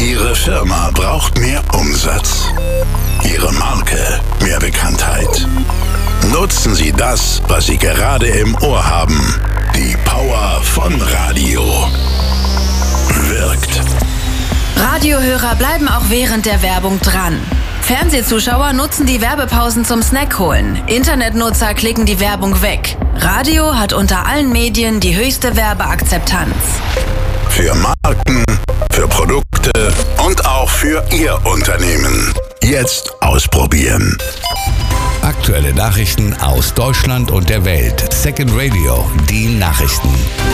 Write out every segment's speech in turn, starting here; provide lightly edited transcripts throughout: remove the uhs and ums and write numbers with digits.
Ihre Firma braucht mehr Umsatz. Ihre Marke mehr Bekanntheit. Nutzen Sie das, was Sie gerade im Ohr haben. Die Power von Radio. Wirkt. Radiohörer bleiben auch während der Werbung dran. Fernsehzuschauer nutzen die Werbepausen zum Snack holen. Internetnutzer klicken die Werbung weg. Radio hat unter allen Medien die höchste Werbeakzeptanz. Für Marken, für Produkte und auch für Ihr Unternehmen. Jetzt ausprobieren. Aktuelle Nachrichten aus Deutschland und der Welt. Second Radio, die Nachrichten.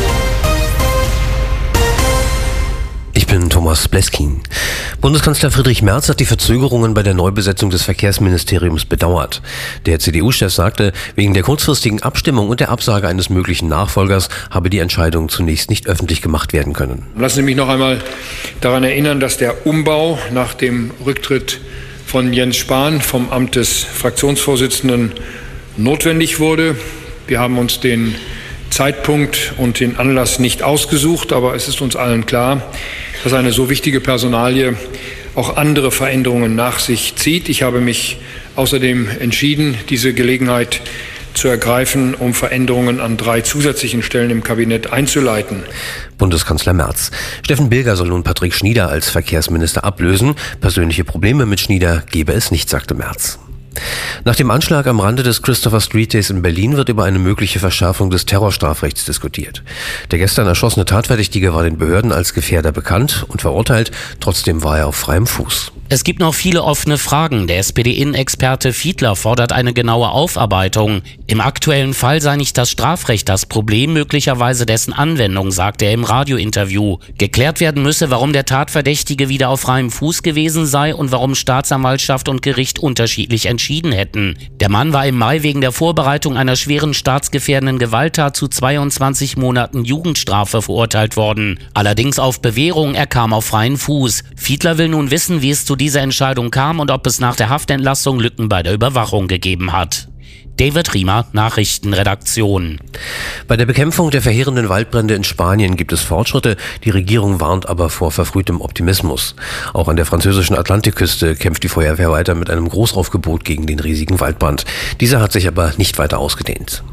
Ich bin Thomas Bleskin. Bundeskanzler Friedrich Merz hat die Verzögerungen bei der Neubesetzung des Verkehrsministeriums bedauert. Der CDU-Chef sagte, wegen der kurzfristigen Abstimmung und der Absage eines möglichen Nachfolgers habe die Entscheidung zunächst nicht öffentlich gemacht werden können. Lassen Sie mich noch einmal daran erinnern, dass der Umbau nach dem Rücktritt von Jens Spahn vom Amt des Fraktionsvorsitzenden notwendig wurde. Wir haben uns den Zeitpunkt und den Anlass nicht ausgesucht, aber es ist uns allen klar, dass eine so wichtige Personalie auch andere Veränderungen nach sich zieht. Ich habe mich außerdem entschieden, diese Gelegenheit zu ergreifen, um Veränderungen an 3 zusätzlichen Stellen im Kabinett einzuleiten. Bundeskanzler Merz. Steffen Bilger soll nun Patrick Schnieder als Verkehrsminister ablösen. Persönliche Probleme mit Schnieder gebe es nicht, sagte Merz. Nach dem Anschlag am Rande des Christopher Street Days in Berlin wird über eine mögliche Verschärfung des Terrorstrafrechts diskutiert. Der gestern erschossene Tatverdächtige war den Behörden als Gefährder bekannt und verurteilt. Trotzdem war er auf freiem Fuß. Es gibt noch viele offene Fragen. Der SPD-Innenexperte Fiedler fordert eine genaue Aufarbeitung. Im aktuellen Fall sei nicht das Strafrecht das Problem, möglicherweise dessen Anwendung, sagte er im Radiointerview. Geklärt werden müsse, warum der Tatverdächtige wieder auf freiem Fuß gewesen sei und warum Staatsanwaltschaft und Gericht unterschiedlich entschieden hätten. Der Mann war im Mai wegen der Vorbereitung einer schweren staatsgefährdenden Gewalttat zu 22 Monaten Jugendstrafe verurteilt worden. Allerdings auf Bewährung, er kam auf freien Fuß. Fiedler will nun wissen, wie es zu dieser Entscheidung kam und ob es nach der Haftentlassung Lücken bei der Überwachung gegeben hat. David Riemer, Nachrichtenredaktion. Bei der Bekämpfung der verheerenden Waldbrände in Spanien gibt es Fortschritte. Die Regierung warnt aber vor verfrühtem Optimismus. Auch an der französischen Atlantikküste kämpft die Feuerwehr weiter mit einem Großaufgebot gegen den riesigen Waldbrand. Dieser hat sich aber nicht weiter ausgedehnt.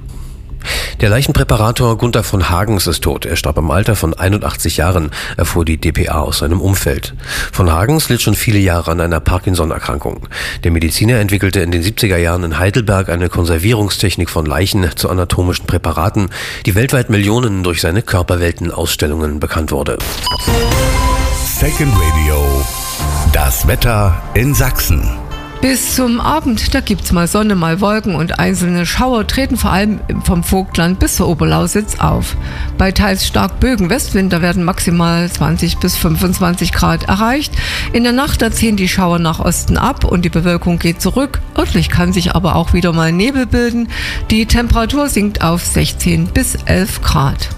Der Leichenpräparator Gunther von Hagens ist tot. Er starb im Alter von 81 Jahren, erfuhr die dpa aus seinem Umfeld. Von Hagens litt schon viele Jahre an einer Parkinson-Erkrankung. Der Mediziner entwickelte in den 70er Jahren in Heidelberg eine Konservierungstechnik von Leichen zu anatomischen Präparaten, die weltweit Millionen durch seine Körperwelten-Ausstellungen bekannt wurde. Second Radio, das Wetter in Sachsen. Bis zum Abend, da gibt's mal Sonne, mal Wolken und einzelne Schauer treten vor allem vom Vogtland bis zur Oberlausitz auf. Bei teils stark Bögen Westwind, da werden maximal 20 bis 25 Grad erreicht. In der Nacht, da ziehen die Schauer nach Osten ab und die Bewölkung geht zurück. Örtlich kann sich aber auch wieder mal Nebel bilden. Die Temperatur sinkt auf 16 bis 11 Grad.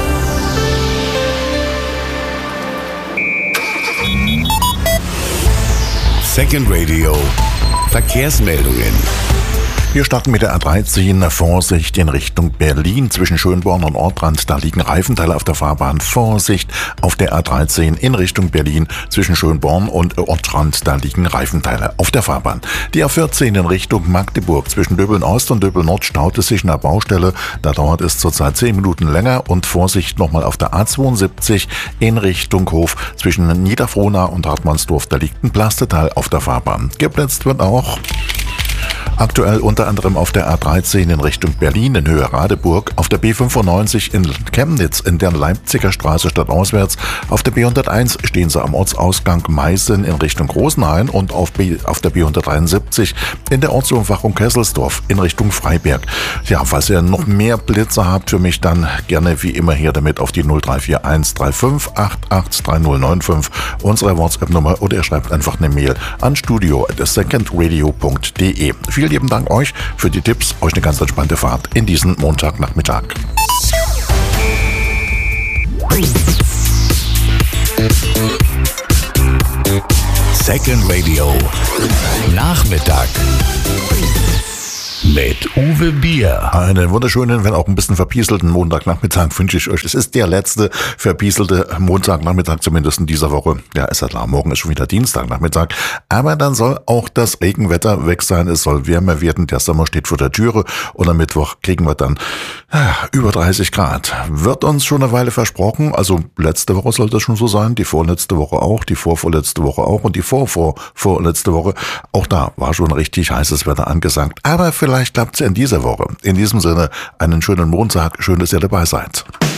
Second Radio, Verkehrsmeldungen. Wir starten mit der A13, Vorsicht in Richtung Berlin. Zwischen Schönborn und Ortrand, da liegen Reifenteile auf der Fahrbahn. Vorsicht auf der A13 in Richtung Berlin. Zwischen Schönborn und Ortrand, da liegen Reifenteile auf der Fahrbahn. Die A14 in Richtung Magdeburg. Zwischen Döbeln Ost und Döbeln Nord staut es sich in der Baustelle. Da dauert es zurzeit 10 Minuten länger. Und Vorsicht nochmal auf der A72 in Richtung Hof. Zwischen Niederfrohnau und Hartmannsdorf, da liegt ein Plasteteil auf der Fahrbahn. Geblitzt wird auch aktuell unter anderem auf der A13 in Richtung Berlin in Höhe Radeburg, auf der B95 in Chemnitz in der Leipziger Straße stadtauswärts, auf der B101 stehen sie am Ortsausgang Meißen in Richtung Rosenhain und auf der B173 in der Ortsumfachung Kesselsdorf in Richtung Freiberg. Ja, falls ihr noch mehr Blitzer habt für mich, dann gerne wie immer hier damit auf die 0341 35 88 3095 unsere WhatsApp-Nummer oder ihr schreibt einfach eine Mail an studio@secondradio.de. Vielen lieben Dank euch für die Tipps. Euch eine ganz entspannte Fahrt in diesen Montagnachmittag. Second Radio, Nachmittag. mit Uwe Bier. Einen wunderschönen, wenn auch ein bisschen verpieselten Montagnachmittag wünsche ich euch. Es ist der letzte verpieselte Montagnachmittag, zumindest in dieser Woche. Ja, ist ja klar, morgen ist schon wieder Dienstagnachmittag. Aber dann soll auch das Regenwetter weg sein. Es soll wärmer werden. Der Sommer steht vor der Türe. Und am Mittwoch kriegen wir dann über 30 Grad. Wird uns schon eine Weile versprochen. Also letzte Woche soll das schon so sein. Die vorletzte Woche auch. Die vorvorletzte Woche auch. Und die vorvorletzte Woche. Auch da war schon richtig heißes Wetter angesagt. Aber vielleicht klappt es in dieser Woche. In diesem Sinne, einen schönen Montag. Schön, dass ihr dabei seid.